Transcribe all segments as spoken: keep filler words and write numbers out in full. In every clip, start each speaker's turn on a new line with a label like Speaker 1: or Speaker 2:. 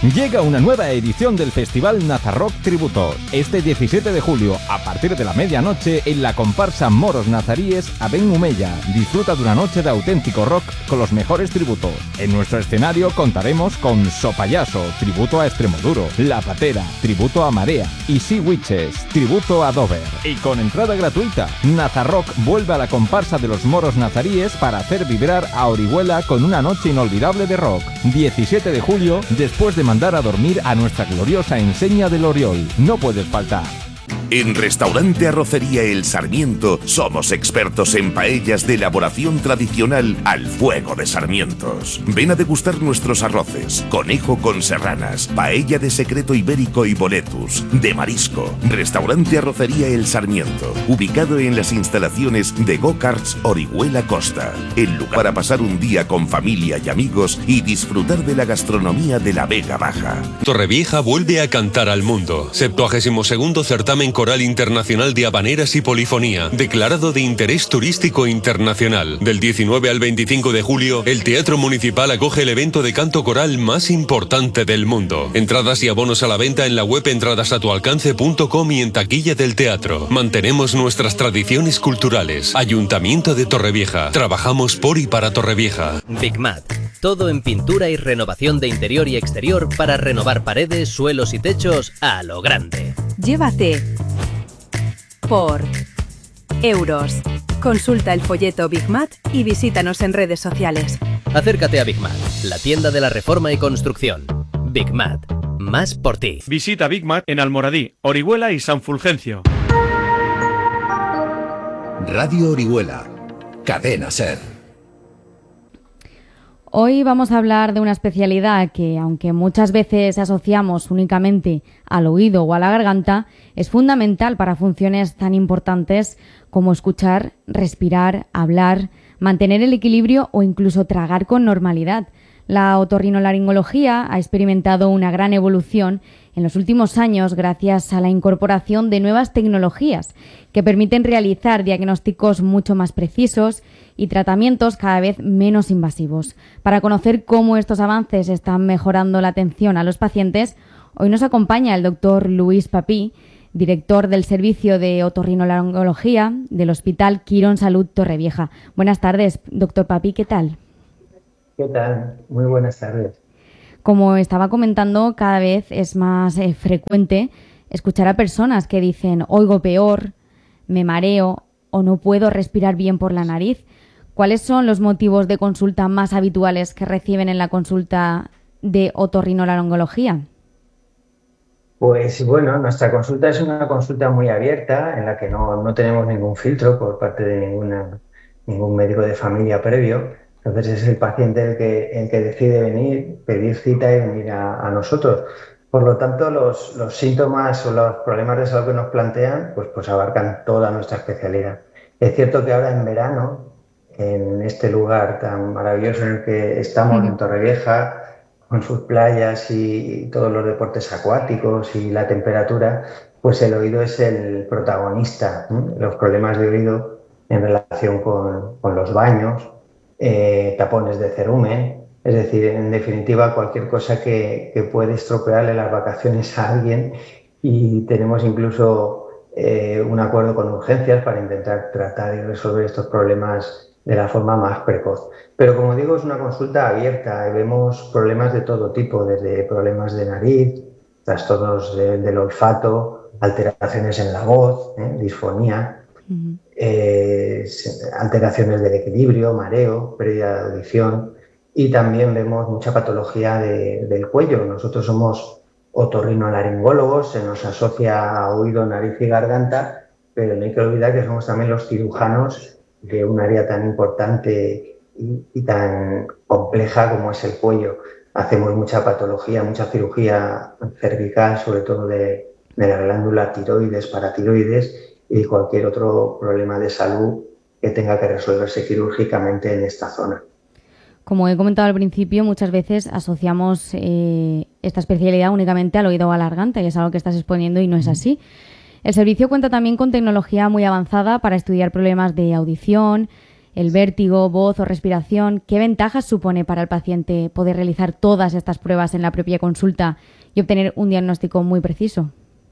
Speaker 1: Llega una nueva edición del Festival Nazarrock Tributos. Este diecisiete de julio, a partir de la medianoche, en la comparsa Moros Nazaríes, Aben Humella. Disfruta de una noche de auténtico rock con los mejores tributos. En nuestro escenario contaremos con Sopayaso, tributo a Extremoduro, La Patera, tributo a Marea, y Sea Witches, tributo a Dover. Y con entrada gratuita, Nazarrock vuelve a la comparsa de los Moros Nazaríes para hacer vibrar a Orihuela con una noche inolvidable de rock. diecisiete de julio, después de mandar a dormir a nuestra gloriosa enseña del Oriol. No puedes faltar.
Speaker 2: En Restaurante Arrocería El Sarmiento somos expertos en paellas de elaboración tradicional al fuego de sarmientos. Ven a degustar nuestros arroces, conejo con serranas, paella de secreto ibérico y boletus, de marisco. Restaurante Arrocería El Sarmiento, ubicado en las instalaciones de Go-Karts Orihuela Costa. El lugar para pasar un día con familia y amigos y disfrutar de la gastronomía de la Vega Baja.
Speaker 3: Torrevieja vuelve a cantar al mundo. septuagésimo segundo certamen Coral Internacional de Habaneras y Polifonía, declarado de interés turístico internacional. Del diecinueve al veinticinco de julio, el Teatro Municipal acoge el evento de canto coral más importante del mundo. Entradas y abonos a la venta en la web entradas a tu alcance punto com y en taquilla del teatro. Mantenemos nuestras tradiciones culturales. Ayuntamiento de Torrevieja. Trabajamos por y para Torrevieja.
Speaker 4: Bigmat. Todo en pintura y renovación de interior y exterior para renovar paredes, suelos y techos a lo grande.
Speaker 5: Llévate por euros. Consulta el folleto Bigmat y visítanos en redes sociales.
Speaker 4: Acércate a Bigmat, la tienda de la reforma y construcción. Bigmat, más por ti.
Speaker 6: Visita Bigmat en Almoradí, Orihuela y San Fulgencio.
Speaker 7: Radio Orihuela, Cadena SER.
Speaker 8: Hoy vamos a hablar de una especialidad que, aunque muchas veces asociamos únicamente al oído o a la garganta, es fundamental para funciones tan importantes como escuchar, respirar, hablar, mantener el equilibrio o incluso tragar con normalidad. La otorrinolaringología ha experimentado una gran evolución en los últimos años gracias a la incorporación de nuevas tecnologías que permiten realizar diagnósticos mucho más precisos y tratamientos cada vez menos invasivos. Para conocer cómo estos avances están mejorando la atención a los pacientes, hoy nos acompaña el doctor Luis Papí, director del Servicio de Otorrinolaringología del Hospital Quirón Salud Torrevieja. Buenas tardes, doctor Papí, ¿qué tal?
Speaker 9: ¿Qué tal? Muy buenas tardes.
Speaker 8: Como estaba comentando, cada vez es más eh, frecuente escuchar a personas que dicen oigo peor, me mareo o no puedo respirar bien por la nariz. ¿Cuáles son los motivos de consulta más habituales que reciben en la consulta de otorrinolaringología?
Speaker 9: Pues bueno, nuestra consulta es una consulta muy abierta en la que no, no tenemos ningún filtro por parte de ninguna, ningún médico de familia previo. Entonces es el paciente el que, el que decide venir, pedir cita y venir a, a nosotros. Por lo tanto, los, los síntomas o los problemas de salud que nos plantean pues, pues abarcan toda nuestra especialidad. Es cierto que ahora en verano, en este lugar tan maravilloso en el que estamos, uh-huh. en Torrevieja, con sus playas y, y todos los deportes acuáticos y la temperatura, pues el oído es el protagonista. ¿eh? Los problemas de oído en relación con, con los baños, Eh, tapones de cerumen, es decir, en definitiva cualquier cosa que, que puede estropearle las vacaciones a alguien, y tenemos incluso eh, un acuerdo con urgencias para intentar tratar y resolver estos problemas de la forma más precoz. Pero como digo, es una consulta abierta y vemos problemas de todo tipo, desde problemas de nariz, trastornos de, del olfato, alteraciones en la voz, ¿eh? disfonía, uh-huh. Eh, alteraciones del equilibrio, mareo, pérdida de audición, y también vemos mucha patología de, del cuello. Nosotros somos otorrinolaringólogos, se nos asocia a oído, nariz y garganta, pero no hay que olvidar que somos también los cirujanos de un área tan importante y, y tan compleja como es el cuello. Hacemos mucha patología, mucha cirugía cervical, sobre todo de, de la glándula tiroides, paratiroides, y cualquier otro problema de salud que tenga que resolverse quirúrgicamente en esta zona.
Speaker 8: Como he comentado al principio, muchas veces asociamos eh, esta especialidad únicamente al oído o a la garganta, y es algo que estás exponiendo y no es así. El servicio cuenta también con tecnología muy avanzada para estudiar problemas de audición, el vértigo, voz o respiración. ¿Qué ventajas supone para el paciente poder realizar todas estas pruebas en la propia consulta y obtener un diagnóstico muy preciso?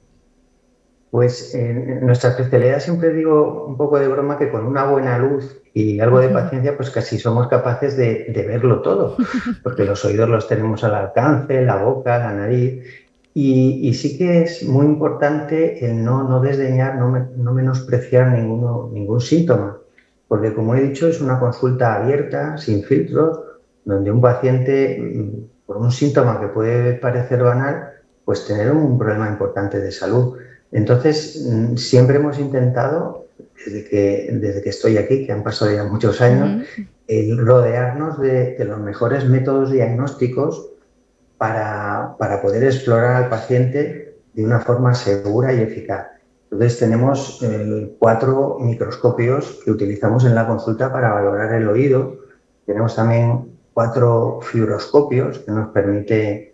Speaker 9: Pues en nuestra especialidad siempre digo un poco de broma que con una buena luz y algo de paciencia pues casi somos capaces de, de verlo todo, porque los oídos los tenemos al alcance, la boca, la nariz, y, y sí que es muy importante el no, no desdeñar, no, me, no menospreciar ninguno, ningún síntoma, porque como he dicho es una consulta abierta, sin filtros, donde un paciente por un síntoma que puede parecer banal, pues tener un problema importante de salud. Entonces, siempre hemos intentado, desde que, desde que estoy aquí, que han pasado ya muchos años, uh-huh. el rodearnos de, de los mejores métodos diagnósticos para, para poder explorar al paciente de una forma segura y eficaz. Entonces, tenemos eh, cuatro microscopios que utilizamos en la consulta para valorar el oído. Tenemos también cuatro fluoroscopios que nos permite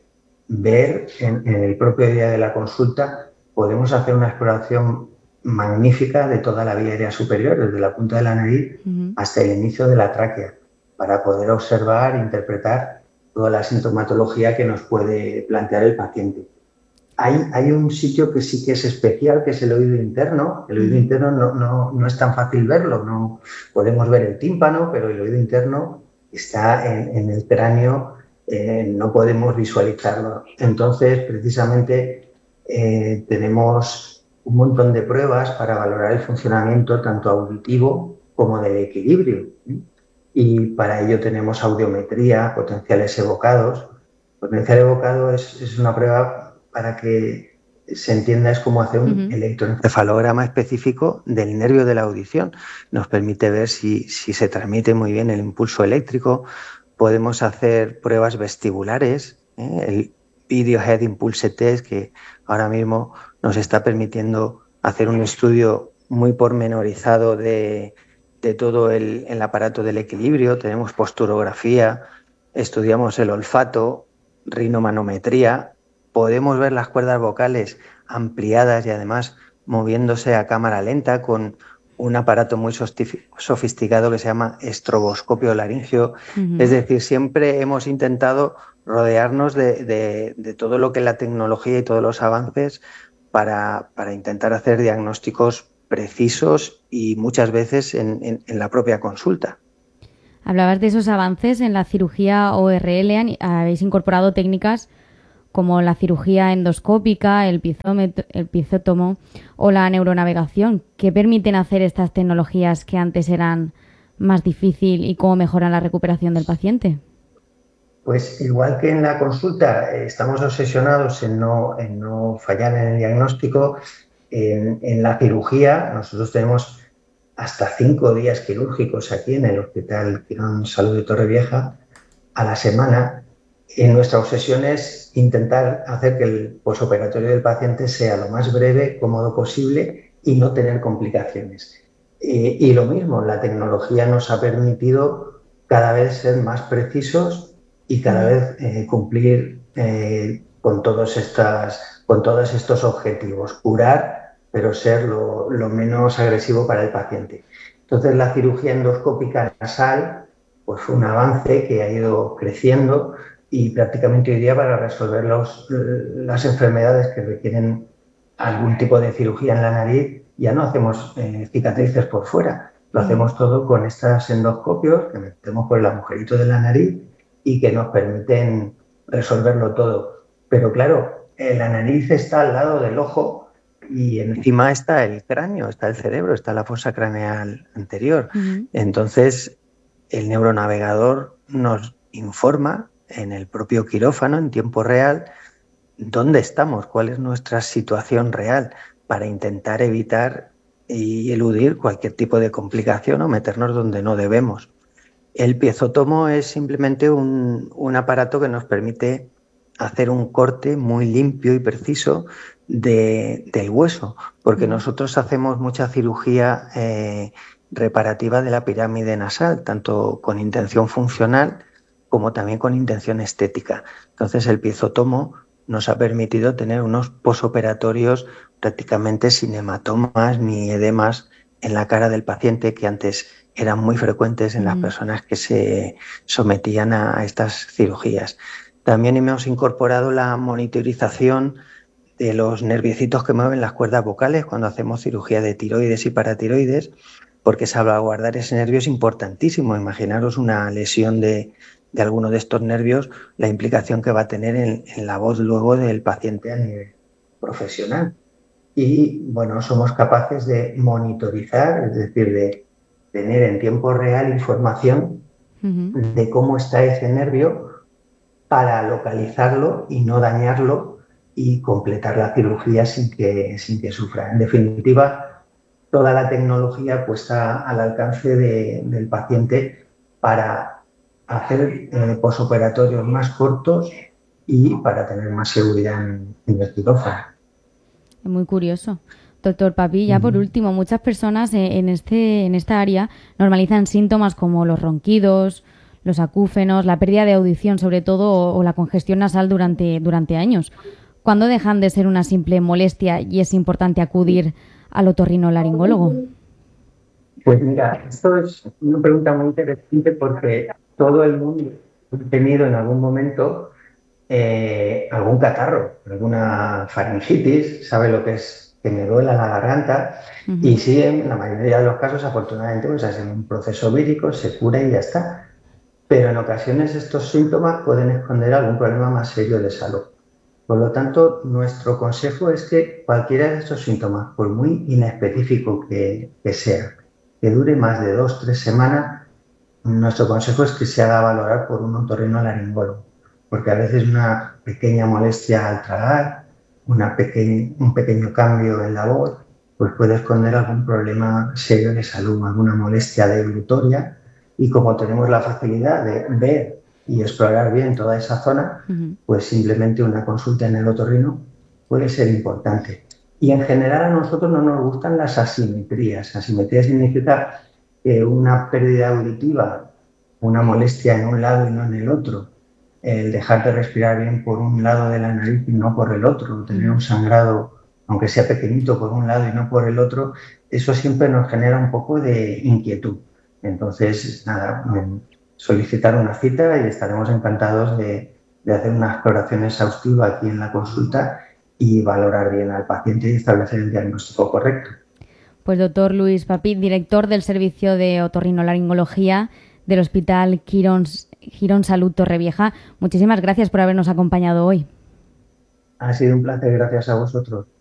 Speaker 9: ver en, en el propio día de la consulta. Podemos hacer una exploración magnífica de toda la vía aérea superior, desde la punta de la nariz uh-huh. hasta el inicio de la tráquea, para poder observar e interpretar toda la sintomatología que nos puede plantear el paciente. Hay, hay un sitio que sí que es especial, que es el oído interno. El oído interno no, no, no es tan fácil verlo, no podemos ver el tímpano, pero el oído interno está en, en el cráneo, eh, no podemos visualizarlo. Entonces, precisamente, Eh, tenemos un montón de pruebas para valorar el funcionamiento tanto auditivo como del equilibrio, ¿sí? Y para ello tenemos audiometría, potenciales evocados. Potencial evocado es, es una prueba, para que se entienda, es como hacer un uh-huh. electroencefalograma específico del nervio de la audición. Nos permite ver si, si se transmite muy bien el impulso eléctrico. Podemos hacer pruebas vestibulares, ¿eh? el Video Head Impulse Test, que ahora mismo nos está permitiendo hacer un estudio muy pormenorizado de, de todo el, el aparato del equilibrio. Tenemos posturografía, estudiamos el olfato, rinomanometría, podemos ver las cuerdas vocales ampliadas y además moviéndose a cámara lenta con un aparato muy sofisticado que se llama estroboscopio laringio. Uh-huh. Es decir, siempre hemos intentado rodearnos de, de, de todo lo que es la tecnología y todos los avances para, para intentar hacer diagnósticos precisos y muchas veces en, en, en la propia consulta.
Speaker 8: Hablabas de esos avances en la cirugía O R L. Habéis incorporado técnicas como la cirugía endoscópica, el, el pizótomo o la neuronavegación, que permiten hacer estas tecnologías que antes eran más difíciles, y cómo mejoran la recuperación del paciente.
Speaker 9: Pues igual que en la consulta eh, estamos obsesionados en no, en no fallar en el diagnóstico, en, en la cirugía nosotros tenemos hasta cinco días quirúrgicos aquí en el Hospital Quirón Salud de Torrevieja a la semana. En nuestra obsesión es intentar hacer que el posoperatorio del paciente sea lo más breve, cómodo posible y no tener complicaciones. Eh, y lo mismo, la tecnología nos ha permitido cada vez ser más precisos y cada vez eh, cumplir eh, con, todos estas, con todos estos objetivos. Curar, pero ser lo, lo menos agresivo para el paciente. Entonces, la cirugía endoscópica nasal pues, fue un avance que ha ido creciendo y prácticamente hoy día, para resolver los, las enfermedades que requieren algún tipo de cirugía en la nariz, ya no hacemos eh, cicatrices por fuera. Lo hacemos todo con estos endoscopios que metemos por el agujerito de la nariz y que nos permiten resolverlo todo. Pero claro, eh, la nariz está al lado del ojo y encima está el cráneo, está el cerebro, está la fosa craneal anterior. Uh-huh. Entonces, el neuronavegador nos informa en el propio quirófano, en tiempo real, dónde estamos, cuál es nuestra situación real, para intentar evitar y eludir cualquier tipo de complicación o meternos donde no debemos. El piezotomo es simplemente un, un aparato que nos permite hacer un corte muy limpio y preciso de, del hueso, porque nosotros hacemos mucha cirugía eh, reparativa de la pirámide nasal, tanto con intención funcional como también con intención estética. Entonces, el piezotomo nos ha permitido tener unos posoperatorios prácticamente sin hematomas ni edemas en la cara del paciente, que antes eran muy frecuentes en las
Speaker 8: Mm.
Speaker 9: personas que se sometían a estas cirugías. También hemos incorporado la monitorización de los nerviecitos que mueven las cuerdas vocales cuando hacemos cirugía de tiroides y paratiroides, porque salvaguardar ese nervio es importantísimo. Imaginaros una lesión de, de alguno de estos nervios, la implicación que va a tener en, en la voz luego del paciente a nivel profesional. Y bueno, somos capaces de monitorizar, es decir, de tener en tiempo real información
Speaker 8: Ujú.
Speaker 9: de cómo está ese nervio para localizarlo y no dañarlo y completar la cirugía sin que, sin que sufra. En definitiva, toda la tecnología puesta al alcance de, del paciente para hacer eh, posoperatorios más cortos y para tener más seguridad en, en el quirófano.
Speaker 8: Es muy curioso. Doctor Papí, ya por último, muchas personas eh, en, este, en esta área normalizan síntomas como los ronquidos, los acúfenos, la pérdida de audición sobre todo o, o la congestión nasal durante, durante años. ¿Cuándo dejan de ser una simple molestia y es importante acudir al otorrinolaringólogo?
Speaker 9: Pues mira, esto es una pregunta muy interesante porque todo el mundo ha tenido en algún momento eh, algún catarro, alguna faringitis, sabe lo que es que me duela la garganta. Uh-huh. Y sí, en la mayoría de los casos, afortunadamente, pues es un proceso vírico, se cura y ya está. Pero en ocasiones estos síntomas pueden esconder algún problema más serio de salud. Por lo tanto, nuestro consejo es que cualquiera de estos síntomas, por muy inespecífico que, que sea, que dure más de dos, tres semanas, nuestro consejo es que se haga valorar por un otorrinolaringólogo, porque a veces una pequeña molestia al tragar, una peque- un pequeño cambio en la voz, pues puede esconder algún problema serio de salud, alguna molestia deglutoria, y como tenemos la facilidad de ver y explorar bien toda esa zona, uh-huh. pues simplemente una consulta en el otorrino puede ser importante. Y en general a nosotros no nos gustan las asimetrías. Asimetría significa que una pérdida auditiva, una molestia en un lado y no en el otro, el dejar de respirar bien por un lado de la nariz y no por el otro, tener un sangrado, aunque sea pequeñito, por un lado y no por el otro, eso siempre nos genera un poco de inquietud. Entonces, nada, solicitar una cita y estaremos encantados de, de hacer una exploración exhaustiva aquí en la consulta y valorar bien al paciente y establecer el diagnóstico correcto.
Speaker 8: Pues doctor Luis Papí, director del Servicio de Otorrinolaringología del Hospital Quirón, Girón Salud Torrevieja, muchísimas gracias por habernos acompañado hoy.
Speaker 9: Ha sido un placer, gracias a vosotros.